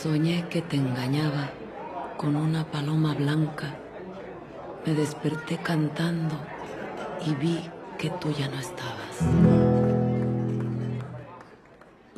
Soñé que te engañaba con una paloma blanca. Me desperté cantando y vi que tú ya no estabas.